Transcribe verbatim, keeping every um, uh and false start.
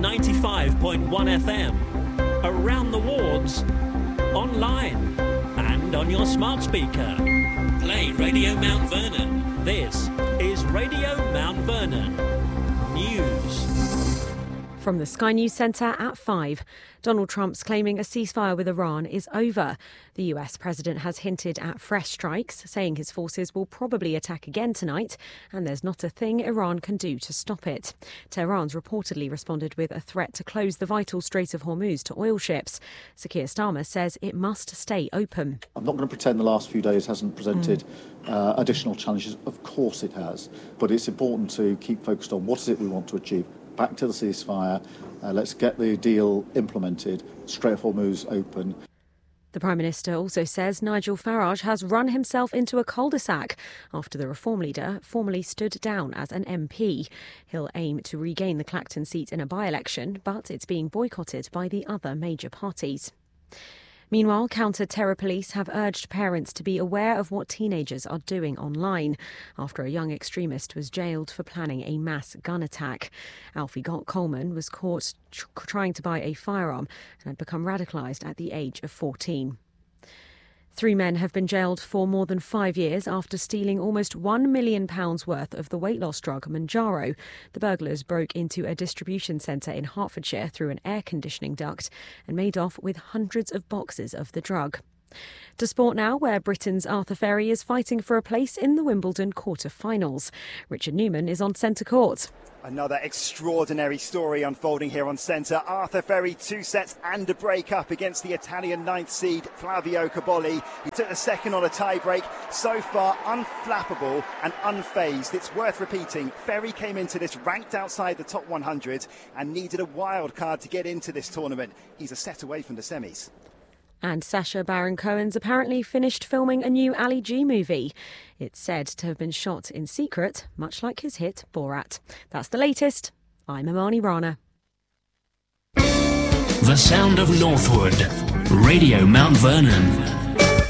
ninety-five point one F M, around the wards, online and on your smart speaker. Play Radio Mount Vernon. This is Radio Mount Vernon News. From the Sky News Centre at five, Donald Trump's claiming a ceasefire with Iran is over. The U S president has hinted at fresh strikes, saying his forces will probably attack again tonight, and there's not a thing Iran can do to stop it. Tehran's reportedly responded with a threat to close the vital Strait of Hormuz to oil ships. Sir Keir Starmer says it must stay open. I'm not going to pretend the last few days hasn't presented mm. uh, additional challenges. Of course it has. But it's important to keep focused on what is it we want to achieve. Back to the ceasefire, uh, let's get the deal implemented, Strait of Hormuz open. The Prime Minister also says Nigel Farage has run himself into a cul-de-sac after the Reform leader formally stood down as an M P. He'll aim to regain the Clacton seat in a by-election, but it's being boycotted by the other major parties. Meanwhile, counter-terror police have urged parents to be aware of what teenagers are doing online after a young extremist was jailed for planning a mass gun attack. Alfie Coleman was caught tr- trying to buy a firearm and had become radicalised at the age of fourteen. Three men have been jailed for more than five years after stealing almost one million pounds worth of the weight loss drug Mounjaro. The burglars broke into a distribution centre in Hertfordshire through an air conditioning duct and made off with hundreds of boxes of the drug. To sport now, where Britain's Arthur Ferry is fighting for a place in the Wimbledon quarter-finals. Richard Newman is on centre court. Another extraordinary story unfolding here on centre. Arthur Ferry, two sets and a break up against the Italian ninth seed Flavio Cobolli. He took the second on a tie-break. So far, unflappable and unfazed. It's worth repeating, Ferry came into this ranked outside the top one hundred and needed a wild card to get into this tournament. He's a set away from the semis. And Sacha Baron Cohen's apparently finished filming a new Ali G movie. It's said to have been shot in secret, much like his hit Borat. That's the latest. I'm Imani Rana. The sound of Northwood. Radio Mount Vernon.